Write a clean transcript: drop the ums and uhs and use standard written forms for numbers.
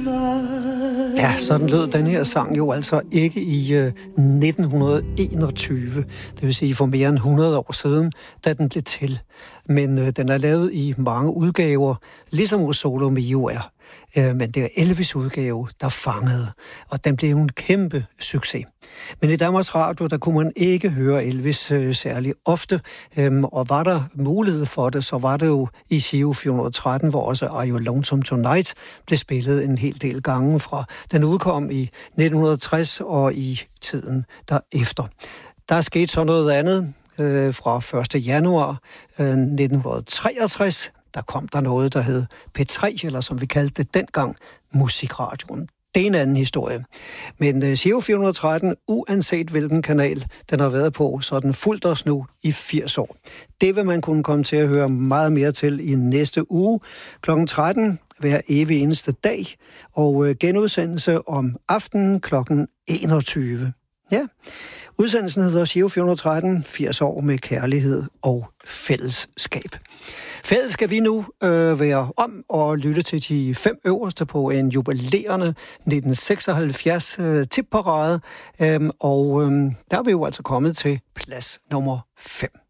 Ja, sådan lød den her sang jo altså ikke i 1921, det vil sige for mere end 100 år siden, da den blev til. Men den er lavet i mange udgaver, ligesom O Sole Mio er. Men det er Elvis' udgave, der fangede, og den blev en kæmpe succes. Men i Danmarks Radio, der kunne man ikke høre Elvis særlig ofte, og var der mulighed for det, så var det jo i Giro 413, hvor også Are You Lonesome Tonight blev spillet en hel del gange fra. Den udkom i 1960 og i tiden derefter. Der er sket så noget andet fra 1. januar 1963. Der kom der noget, der hed P3, eller som vi kaldte det dengang, Musikradioen. Det er en anden historie. Men Giro 413, uanset hvilken kanal den har været på, så er den fulgt os nu i 80 år. Det vil man kunne komme til at høre meget mere til i næste uge kl. 13 hver evig eneste dag, og genudsendelse om aftenen kl. 21. Ja, udsendelsen hedder Giro 413, 80 år med kærlighed og fællesskab. Fælles skal vi nu være om og lytte til de 5 øverste på en jubilerende 1976 tipparade, og der er vi jo altså kommet til plads nummer 5.